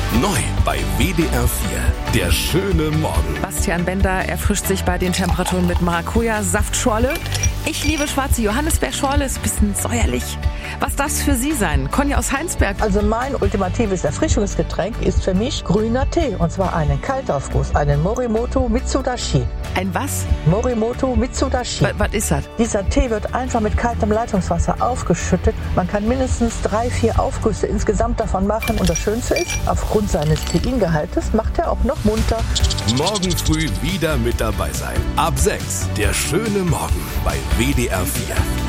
Neu bei WDR 4, der schöne Morgen. Bastian Bender erfrischt sich bei den Temperaturen mit Maracuja-Saftschorle. Ich liebe schwarze Johannisbeerschorle, ist ein bisschen säuerlich. Was darf es für Sie sein? Conny aus Heinsberg. Also mein ultimatives Erfrischungsgetränk ist für mich grüner Tee. Und zwar einen Kaltaufguss, einen Morimoto Mitsudashi. Ein was? Morimoto Mitsudashi. Was ist das? Dieser Tee wird einfach mit kaltem Leitungswasser aufgeschüttet. Man kann mindestens 3-4 Aufgüsse insgesamt davon machen. Und das Schönste ist, aufgrund seines Teingehaltes macht er auch noch munter. Morgen früh wieder mit dabei sein. Ab 6, der schöne Morgen bei WDR 4.